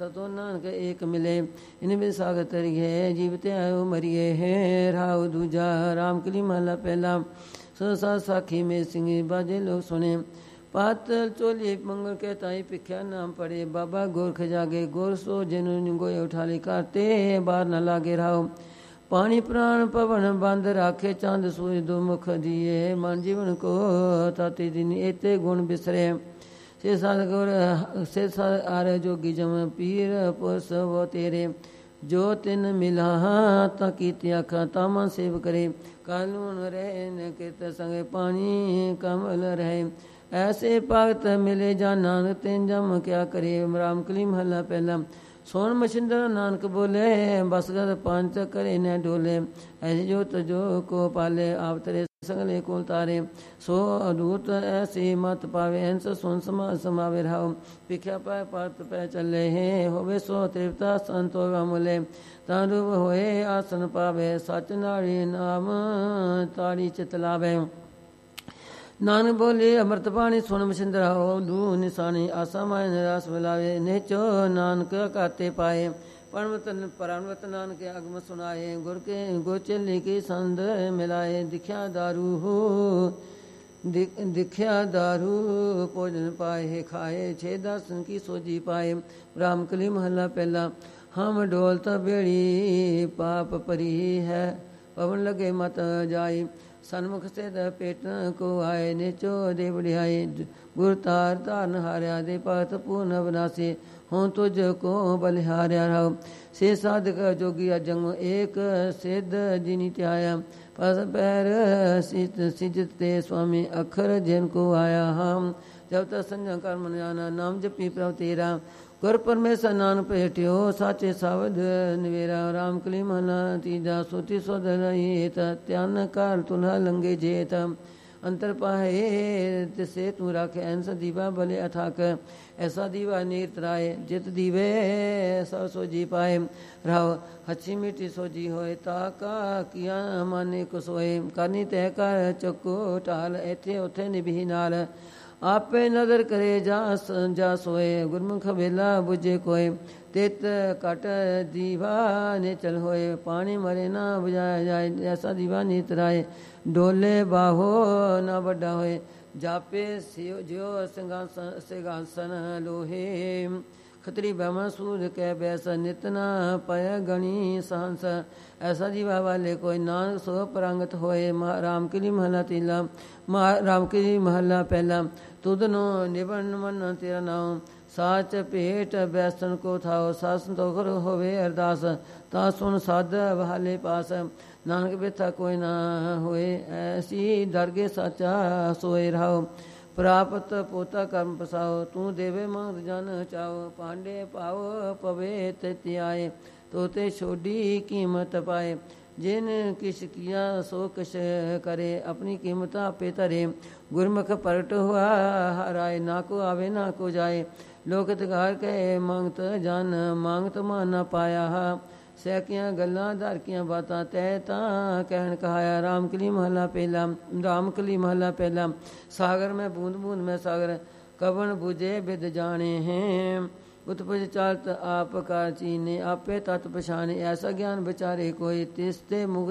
तो नानक एक मिले इन बिन सागर तरिए जीवते आयो मरिए है राव दूजा राम कली महला पहला ससा साखी में सिंह बाजे लोग सुने पातल चोली मंगल के ताई पिख्या नाम पड़े बाबा गोरख जागे गोर सो जिन गोए उठाली करते बार न लागे राव पानी प्राण पवन बंद राखे चांद सूर्य दो मुख दिए मन जीवन को ताते दिन एते गुण बिसरे से सतगुर से आर जोगी जम पीर पुस वो तेरे जो तिन मिला कीति आखा तामा सेव करे कानून रहे न कित संग पानी कमल रहे ऐसे भगत मिले जा नानक तिन जम क्या करे राम कली महला पहला सोन मछिंदर नानक बोले बसगत पंच करे न डोले ऐसी जोत जो को पाले आप तेरे संगले को तारे सो अदूत ऐसी मत पावे हंस सोन समावे राव पिख्या पाए पात पे चले हैं होवे सो तृप्ता संतो मुले तारूप होए आसन पावे सच नारी नाम तारी चितलावे नानक बोले अमृत पानी सोन मछिंदर हो दू निशानी आसा माय निराश मिलावे नेचो नानक काते पाए परमत नानक अगम सुनाए गुर के गोचली की संद मिलाए दिख्या दारू हो दिख्या दारू भोजन पाए खाए छे दर्शन की सोजी पाए राम कली महला पहला हम डोलत बेड़ी पाप परी है पवन लगे मत जाई सन्मुख से पेट को आए नेचो दे बढ़ियाई गुर तार तारन हार्या दे भगत पूर्ण बनासे हों तुझ को बलिहार्या रहो से साधक जोगी जंग एक सिद्ध जिनी त्याया पस पैर सिजते स्वामी अखर जिन को आया हम जब तक संजम कर्म जाना नाम जपी प्रभ तेरा गुर परमेश्वर नान पेटियो साचे सावध निवेरा राम कली महला तीजा सोती सोदर त्यान काल तुल्हा लंगे जेत अंतर पाए तिसे तू राखे ऐसा दीवा भले अथाक ऐसा दीवा नीर तराए जित दीवे सब सोजी पाए राव हच्छी मिट्टी सोजी होए ताका किया माने को सोए करनी तय कर चक्को टाल एथे उथे निभी नाल आपे नजर करे जा सोए गुरमुख वेला बुझे कोय तित कट दीवा ने चल होए पानी मरे ना बुझाया जाए ऐसा दीवा नितराए डोले बाहो ना बड़ा होए जापे ज्यो सिंहासन लोहे खतरी ब्रह्म सूर्य कै बैस नितना पय गणी सहंस ऐसा जीवा वाले कोई नानक सो परांगत होए राम कली महला तीला राम कली महला पहला तुदनो निबन मन तेरा नाम साच पेट बैसन को थाओ सासन तो कर होवे अरदास ता सुन साध बहाले पास नानक बेथा कोई ना होए ऐसी दरगे साचा सोए रहो प्राप्त पोता कर्म पसाओ तू देवे मंग जन चाओ पांडे पाओ पवे ते आए तोते छोड़ी कीमत पाए जिन किस किया सो किस करे अपनी कीमत आपे तरे गुरमुख परट हुआ हराए ना को आवे ना को जाए लोक तगार कहे मांगत जन मांगत माना पाया सैकियां गल्लां धरकियां बातां तय तां कहन कहाया राम कली महला पहला सागर में बूंद बूंद में सागर कवन बुझे बिद जाने हैं उत्पज चालत आप का चीने आपे तत् पछाने ऐसा ज्ञान विचारे कोई तिस्ते मुग